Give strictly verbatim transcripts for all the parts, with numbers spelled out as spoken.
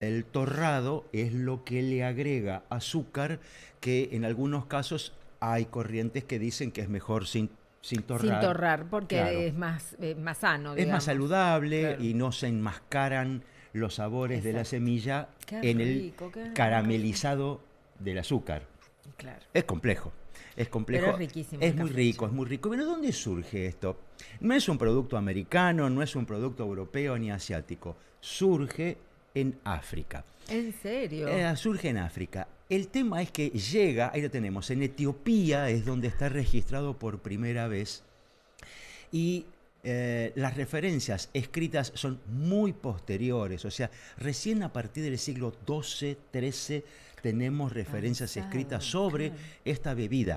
El torrado es lo que le agrega azúcar, que en algunos casos hay corrientes que dicen que es mejor sin, sin Sin torrar. torrar, porque Claro, es más, eh, más sano, es más digamos. saludable Claro. y no se enmascaran los sabores de la Exacto. semilla Qué en el rico, qué buen café. caramelizado del azúcar. Claro. Es complejo, es Pero es complejo, riquísimo el es muy café, rico, es che. muy rico. Pero ¿dónde surge esto? No es un producto americano, no es un producto europeo ni asiático. Surge en África. ¿En serio? Eh, surge en África. El tema es que llega, ahí lo tenemos, en Etiopía es donde está registrado por primera vez y eh, las referencias escritas son muy posteriores, o sea, recién a partir del siglo doce, trece tenemos referencias escritas Avanzado, sobre claro. esta bebida.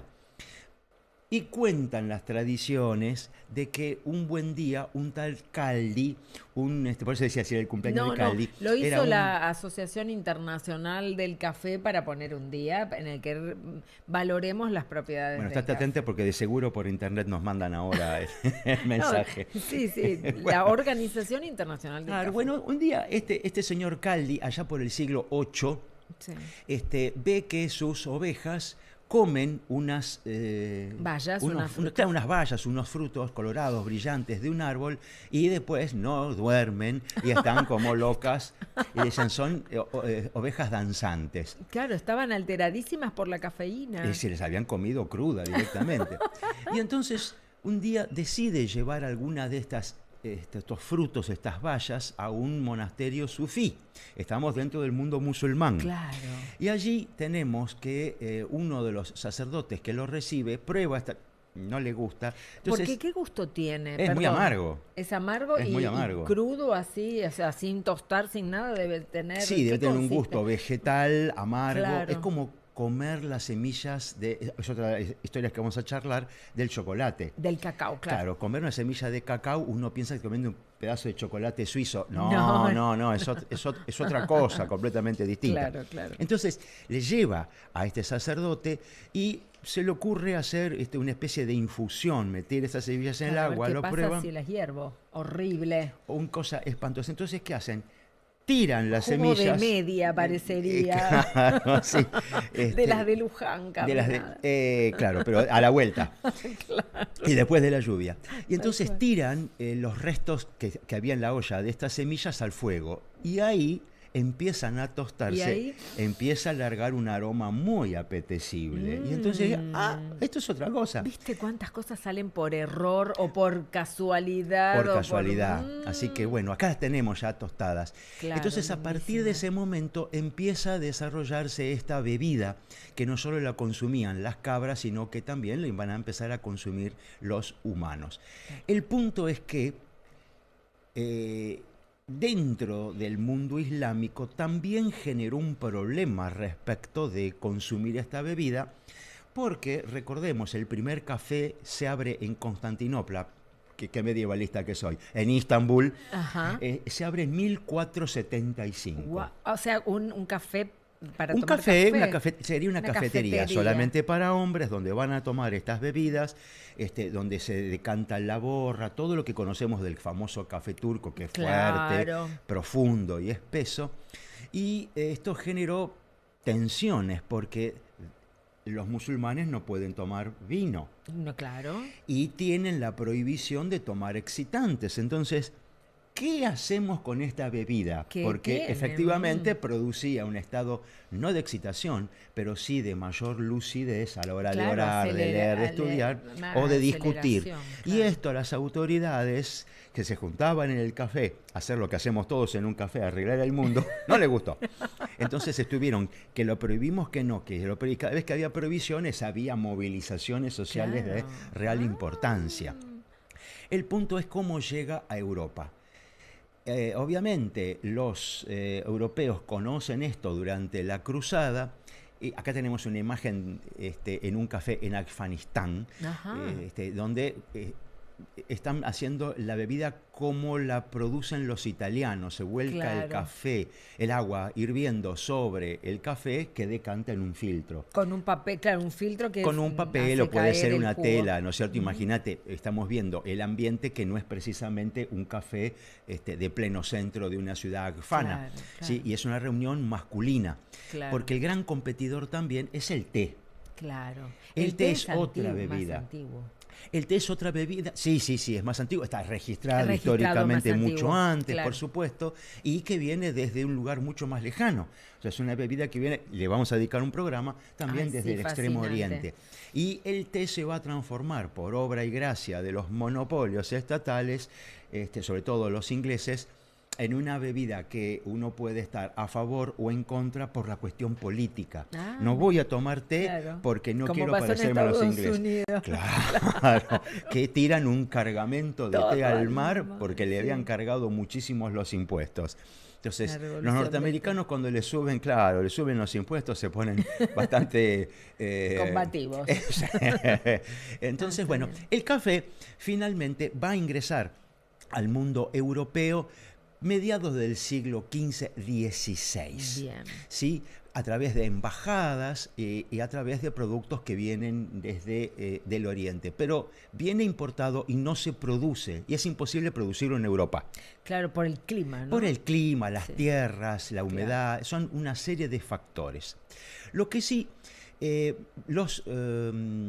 Y cuentan las tradiciones de que un buen día un tal Caldi, un, este, por eso decía si era el cumpleaños de No, no, Caldi, lo era hizo un... la Asociación Internacional del Café para poner un día en el que r- valoremos las propiedades Bueno, del estate café. atento porque de seguro por internet nos mandan ahora el, el No, mensaje. sí, sí, la Bueno, Organización Internacional del claro, Café. bueno, un día este, este señor Caldi, allá por el siglo ocho, Sí. este, ve que sus ovejas comen unas, eh, Bayas, unos, unas unos- claro, frutas. unas bayas, unos frutos colorados, brillantes de un árbol, y después no duermen y están como locas, y dicen, son eh, o- eh, ovejas danzantes. Claro, estaban alteradísimas por la Eh, cafeína. se les habían comido cruda directamente. Y entonces un día decide llevar alguna de estas este, estos frutos, estas bayas, a un monasterio sufí. Estamos dentro del mundo musulmán. Claro. Y allí tenemos que eh, uno de los sacerdotes que lo recibe prueba esta, no le gusta, Porque entonces qué gusto tiene, es muy perdón. amargo, Es amargo es y, muy y amargo. crudo así, o sea, sin tostar, sin nada, debe tener. Sí, debe ¿Qué tener un consiste? gusto vegetal, amargo. Es Claro. como comer las semillas de, es otra historia que vamos a charlar, del chocolate. Del cacao, claro. Claro, comer una semilla de cacao, uno piensa que comiendo un pedazo de chocolate suizo. No, No, no, no, es, ot- es ot- es otra cosa completamente distinta. claro, claro. Entonces le lleva a este sacerdote y se le ocurre hacer este, una especie de infusión, meter esas semillas en el Claro, a ver agua, qué lo pasa prueban, si las hiervo. Horrible. una cosa espantosa. Entonces, ¿qué hacen? Tiran las Jugo de semillas. media eh, eh, parecería. claro, sí, De las este, de Luján, de las de, carnada. eh, claro, pero a la vuelta. Claro, Y después de la lluvia. Y tal entonces cual. tiran eh, los restos que, que había en la olla de estas semillas al fuego. Y ahí empiezan a Y tostarse, ahí, empieza a largar un aroma muy apetecible. Y entonces, ah, mmm, esto es otra cosa. ¿viste cuántas cosas salen por error o por casualidad Por o por... casualidad. Así que mm, bueno, acá las tenemos ya tostadas. claro, Entonces a partir de lindísimas. ese momento empieza a desarrollarse esta bebida que no solo la consumían las cabras, sino que también la van a empezar a consumir los humanos. El punto es que eh, dentro del mundo islámico también generó un problema respecto de consumir esta bebida, porque recordemos, el primer café se abre en Constantinopla, que, que medievalista que soy, en Istambul, Ajá. eh, se abre en mil cuatrocientos setenta y cinco. Gua- O sea, un, un café para Un tomar café, una café. cafe- sería una, Una cafetería, cafetería. solamente para hombres, donde van a tomar estas bebidas, este, donde se decanta la borra, todo lo que conocemos del famoso café turco, que es fuerte, Claro. profundo y espeso. Y eh, esto generó tensiones, porque los musulmanes no pueden tomar vino No, claro. y tienen la prohibición de tomar excitantes. Entonces, ¿qué hacemos con esta bebida? ¿Qué Porque tiene? efectivamente Mm, producía un estado no de excitación, pero sí de mayor lucidez a la hora de claro, orar, de leer, de acelera, estudiar ale- ma- o de discutir. aceleración, Y claro. esto a las autoridades que se juntaban en el café, a hacer lo que hacemos todos en un café, arreglar el mundo, no les gustó. Entonces estuvieron que lo prohibimos, que no, que lo prohibimos. Cada vez que había prohibiciones había movilizaciones sociales de Claro. real Ah, importancia. El punto es cómo llega a Europa. Eh, obviamente los eh, europeos conocen esto durante la cruzada. Y acá tenemos una imagen este, en un café en Afganistán, ajá. eh, este, donde eh, están haciendo la bebida como la producen los italianos. Se vuelca Claro. el café, el agua hirviendo sobre el café que decanta en un filtro. Con un papel, claro, un filtro que Con un hace papel o puede caer ser el una jugo. tela, ¿no es cierto? Imagínate, estamos viendo el ambiente que no es precisamente un café este, de pleno centro de una ciudad agfana, Claro, claro. ¿sí? Y es una reunión masculina, Claro. porque el gran competidor también es el té. Claro. El té es otra antiguo, más bebida. antiguo. El té es otra bebida, sí, sí, sí, es más antiguo, está registrado, Registrado históricamente más mucho antiguo, antes, claro. por supuesto, y que viene desde un lugar mucho más lejano. O sea, es una bebida que viene, le vamos a dedicar un programa también Ay, desde sí, el Extremo fascinante. Oriente. Y el té se va a transformar por obra y gracia de los monopolios estatales, este, sobre todo los ingleses, en una bebida que uno puede estar a favor o en contra por la cuestión política. Ah, no voy a tomar té claro. porque no Como quiero pasó en parecerme a los Estados ingleses. Unidos. Claro, que tiran un cargamento de Todo té al al mar mar, porque le sí. habían cargado muchísimos los impuestos. Entonces, La revolución los del norteamericanos cuando le suben, claro, le suben los impuestos, se ponen bastante... eh, Combativos. Entonces, bueno, el café finalmente va a ingresar al mundo europeo mediados del siglo quince dieciséis. Bien. ¿Sí? A través de embajadas eh, y a través de productos que vienen desde eh, del Oriente. Pero viene importado y no se produce. Y es imposible producirlo en Europa. Claro, por el clima, ¿no? Por el clima, las Sí. tierras, la humedad, son una serie de factores. Lo que sí, eh, los eh,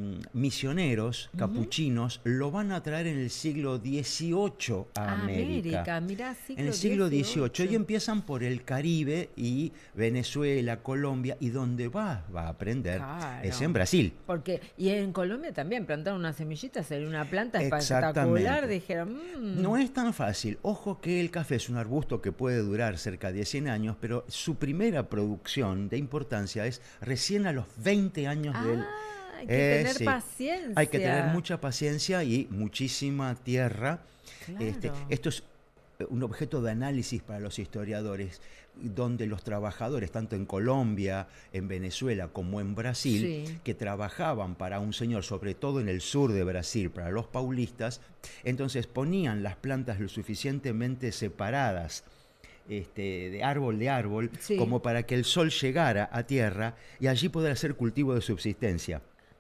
misioneros capuchinos lo van a traer en el siglo dieciocho a América. América, mirá, siglo En el siglo dieciocho. dieciocho, y empiezan por el Caribe y Venezuela, Colombia, y donde va, va a aprender Claro. es en Brasil. Porque, y en Colombia también plantaron unas semillitas, salió una planta Exactamente. espectacular, dijeron, mmm, No es tan fácil. Ojo que el café es un arbusto que puede durar cerca de cien años, pero su primera producción de importancia es recién a los veinte años del... ah, hay que Eh, tener sí. paciencia. Hay que tener mucha paciencia y muchísima tierra. Claro. Este, esto es un objeto de análisis para los historiadores, donde los trabajadores, tanto en Colombia, en Venezuela como en Brasil, Sí. que trabajaban para un señor, sobre todo en el sur de Brasil, para los paulistas, entonces ponían las plantas lo suficientemente separadas, Este, de árbol de árbol, Sí. como para que el sol llegara a tierra y allí poder hacer cultivo de subsistencia.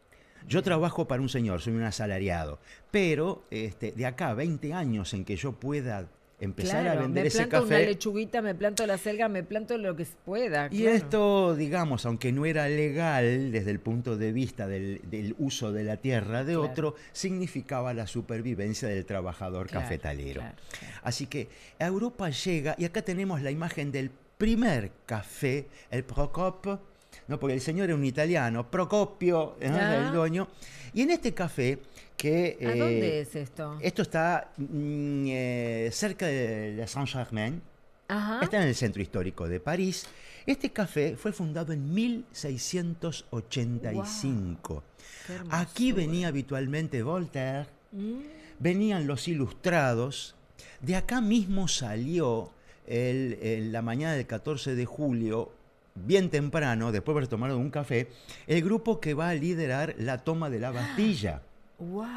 Yo trabajo para un señor, soy un asalariado, pero este, de acá a veinte años en que yo pueda empezar Claro, a vender me ese planto una café. lechuguita, me planto la selga, me planto lo que pueda. Y claro. esto, digamos, aunque no era legal desde el punto de vista del, del uso de la tierra de Claro. otro, significaba la supervivencia del trabajador Claro, cafetalero. claro, claro. Así que a Europa llega, y acá tenemos la imagen del primer café, el Procop, ¿no? Porque el señor era un italiano, Procopio, ¿no? Ah. el dueño. Y en este café que... ¿A eh, dónde es esto? Esto está mm, eh, cerca de la Saint-Germain. Ajá. Está en el centro histórico de París. Este café fue fundado en mil seiscientos ochenta y cinco. Qué hermosura. Aquí venía habitualmente Voltaire, Mm, venían los ilustrados. De acá mismo salió el, el- la mañana del catorce de julio, bien temprano, después de haber tomado un café, el grupo que va a liderar la toma de la Bastilla. wow.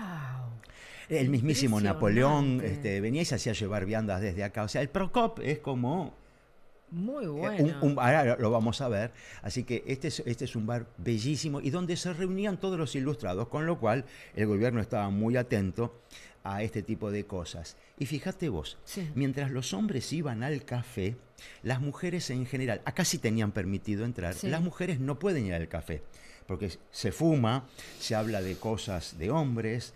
El mismísimo Napoleón Impresionante. este, venía y se hacía llevar viandas desde acá. O sea, el Procop es como... Muy eh, bueno. un- un- ahora lo vamos a ver. Así que este es, este es un bar bellísimo y donde se reunían todos los ilustrados, con lo cual el gobierno estaba muy atento a este tipo de cosas. Y fíjate vos, Sí. mientras los hombres iban al café, las mujeres en general, acá sí tenían permitido entrar, Sí. las mujeres no pueden ir al café, porque se fuma, se habla de cosas de hombres,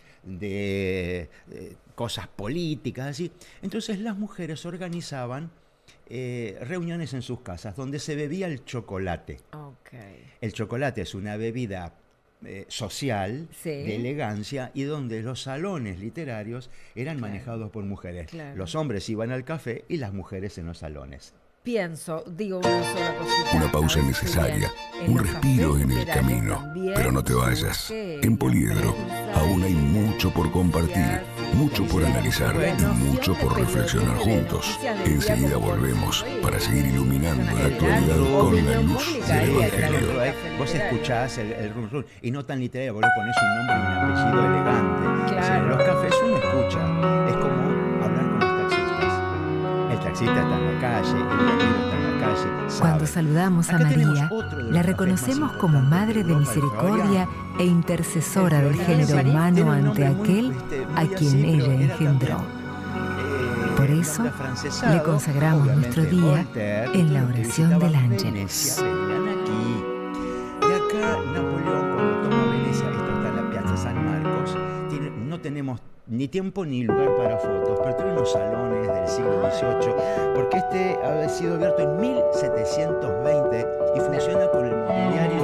de eh, cosas políticas, así. Entonces las mujeres organizaban eh, reuniones en sus casas donde se bebía el chocolate. Ok. El chocolate es una bebida eh, social, Sí. de elegancia, y donde los salones literarios eran Claro. manejados por mujeres. Claro. Los hombres iban al café y las mujeres en los salones. Pienso, digo una sola cosita. Una pausa A ver si necesaria, bien, en un los respiro cafés en el literarios camino. también Pero no te vayas. surge En la Poliedro prensa aún hay y la mucho por compartir. noticias y Mucho por analizar, mucho por reflexionar juntos. Enseguida volvemos para seguir iluminando la actualidad con la luz del Evangelio. Vos escuchás el, el rum rum y no tan literario, vos le ponés un nombre y un apellido elegante. Claro. O sea, en los cafés uno escucha, es como hablar con los taxistas. El taxista está en la calle, el camino está en la calle. Sabe. Cuando saludamos a Acá tenemos María, otro de los la cafés reconocemos más como importantes Madre de Europa, el Misericordia Florian. e intercesora El del Florian género tiene humano un ante nombre muy, aquel este, muy a así, quien pero ella era engendró. también, eh, Por el eso, nombre afrancesado. le consagramos Obviamente, nuestro día Voltaire, y en la todos los que oración visitaban del Ángelus. Venecia venían aquí. De acá, Napoleón, cuando toma Venecia, esto está en la Piazza San Marcos, tiene, no tenemos ni tiempo ni lugar para fotos, pero tiene unos salones del siglo dieciocho, porque este ha sido abierto en mil setecientos veinte y funciona con el mobiliario